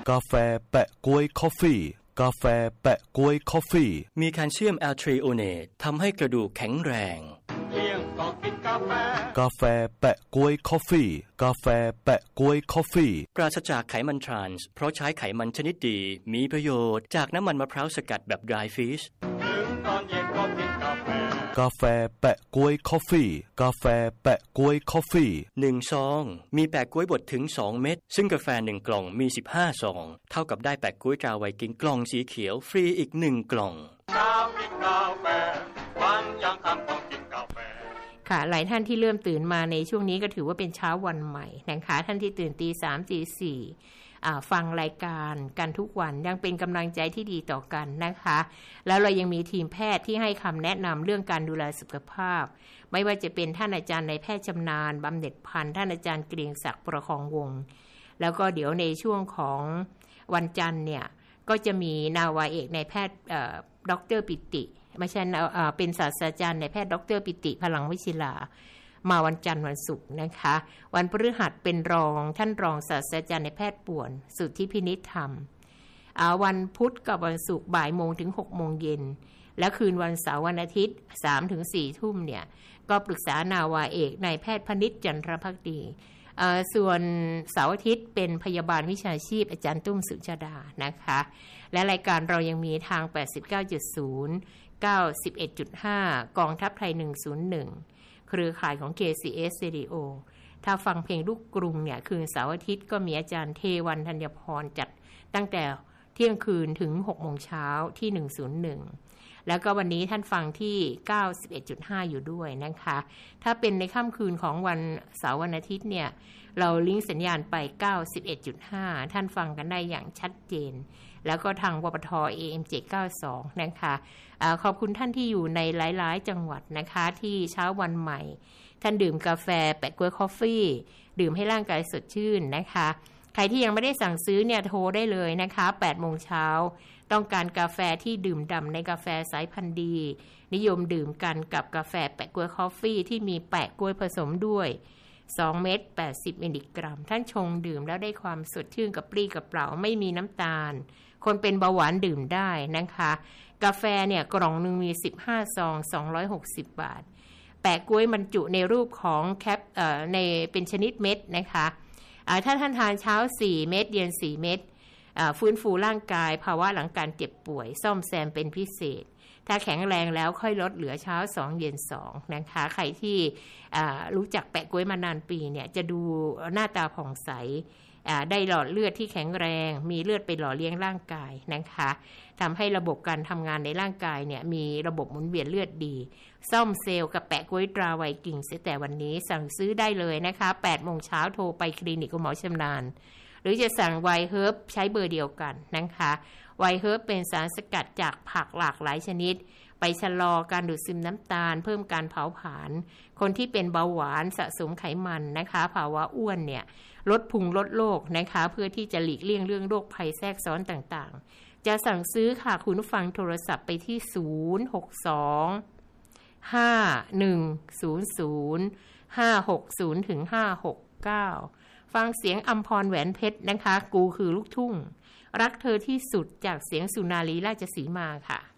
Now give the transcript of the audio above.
กาแฟแปะก๊วยคอฟฟี่กาแฟแปะก๊วยคอฟฟี่มีแคลเซียมแอลทริโอเนตทำให้กระดูกแข็งแรงเที่ยงก็กินกาแฟกาแฟแปะก๊วยคอฟฟี่กาแฟแปะก๊วยคอฟฟี่ปราศจากไขมันทรานส์เพราะใช้ไขมันชนิดดีมีประโยชน์จากน้ำมันมะพร้าวสกัดแบบ dry fish ถึงตอนเย็นก็กินกาแฟกาแฟแปะก๊วยคอฟฟี่กาแฟแปะก๊วยคอฟฟี่ 1ซองมีแปะก๊วยบดถึง2เม็ดซึ่งกาแฟ1กล่องมี15ซองเท่ากับได้แปะก๊วยตราไวกิ้งกล่องสีเขียวฟรีอีก1กล่องเช้ากินกาแฟวันยังค่ำต้องกินกาแฟค่ะหลายท่านที่เริ่มตื่นมาในช่วงนี้ก็ถือว่าเป็นเช้าวันใหม่นะคะท่านที่ตื่นตี3ตี4ฟังรายการกันทุกวันยังเป็นกำลังใจที่ดีต่อกันนะคะแล้วเรายังมีทีมแพทย์ที่ให้คำแนะนำเรื่องการดูแลสุขภาพไม่ว่าจะเป็นท่านอาจารย์นายแพทย์ชำนาญบำเหน็จพันธ์ท่านอาจารย์เกรียงศักดิ์ประคองวงศ์แล้วก็เดี๋ยวในช่วงของวันจันทร์เนี่ยก็จะมีนาวาเอกนายแพทย์ดร.ปิติไม่ใช่เป็นศาสตราจารย์นายแพทย์ดร.ปิติพลังวิชิลามาวันจันทร์วันศุกร์นะคะวันพฤหัสเป็นท่านรองศาสตราจารย์นายแพทย์ป่วนสุทธิพินิจธรรมวันพุธกับวันศุกร์บ่ายโมงถึง6โมงเย็นและคืนวันเสาร์วันอาทิตย์ 3-4 ทุ่มเนี่ยก็ปรึกษานาวาเอกนายแพทย์พนิษฐ์จันทรภักดีส่วนเสาร์อาทิตย์เป็นพยาบาลวิชาชีพอาจารย์ตุ้มสุชาดานะคะและรายการเรายังมีทาง 89.0 91.5 กองทัพไทย101เครือข่ายของ KCS Radio ถ้าฟังเพลงลูกกรุงเนี่ยคืนเสาร์อาทิตย์ก็มีอาจารย์เทวันธัญพรจัดตั้งแต่เที่ยงคืนถึง6โมงเช้าที่101แล้วก็วันนี้ท่านฟังที่ 91.5 อยู่ด้วยนะคะถ้าเป็นในค่ำคืนของวันเสาร์วันอาทิตย์เนี่ยเราลิงก์สัญญาณไป 91.5 ท่านฟังกันได้อย่างชัดเจนแล้วก็ทางวปท AM 792นะคะขอบคุณท่านที่อยู่ในหลายๆจังหวัดนะคะที่เช้าวันใหม่ท่านดื่มกาแฟแปะก๊วยคอฟฟี่ดื่มให้ร่างกายสดชื่นนะคะใครที่ยังไม่ได้สั่งซื้อเนี่ยโทรได้เลยนะคะ8โมงเช้าต้องการกาแฟที่ดื่มด่ำในกาแฟสายพันธุ์ดีนิยมดื่มกันกับกาแฟแปะก๊วยคอฟฟี่ที่มีแปะก๊วยผสมด้วย2เม็ด80มิลลิกรัมท่านชงดื่มแล้วได้ความสดชื่นกับปรี้กับเปล่าไม่มีน้ำตาลคนเป็นเบาหวานดื่มได้นะคะกาแฟเนี่ยกล่องนึงมี15ซอง260บาทแปะก๊วยบรรจุในรูปของแคปในเป็นชนิดเม็ดนะคะถ้าท่านทานเช้า4เม็ดเย็น4เม็ดฟื้นฟูร่างกายภาวะหลังการเจ็บป่วยซ่อมแซมเป็นพิเศษถ้าแข็งแรงแล้วค่อยลดเหลือเช้า2เย็น2นะคะใครที่รู้จักแปะก๊วยมานานปีเนี่ยจะดูหน้าตาผ่องใสได้หลอดเลือดที่แข็งแรงมีเลือดไปหล่อเลี้ยงร่างกายนะคะทำให้ระบบการทำงานในร่างกายเนี่ยมีระบบหมุนเวียนเลือดดีซ่อมเซลล์กับแปะก๊วยตราไวกิ้งเสียแต่วันนี้สั่งซื้อได้เลยนะคะ8โมงเช้าโทรไปคลินิกคุณหมอชำนาญหรือจะสั่งไวเฮิร์บใช้เบอร์เดียวกันนะคะไวเฮิร์บเป็นสารสกัดจากผักหลากหลายชนิดไปชะลอการดูดซึมน้ำตาลเพิ่มการเผาผลาญคนที่เป็นเบาหวานสะสมไขมันนะคะภาวะอ้วนเนี่ยลดพุงลดโรคนะคะเพื่อที่จะหลีกเลี่ยงเรื่องโรคภัยแทรกซ้อนต่างๆจะสั่งซื้อค่ะคุณผู้ฟังโทรศัพท์ไปที่062-5100-560 ถึง 569ฟังเสียงอัมพรแหวนเพชรนะคะกูคือลูกทุ่งรักเธอที่สุดจากเสียงสุนารีราชสีมาค่ะ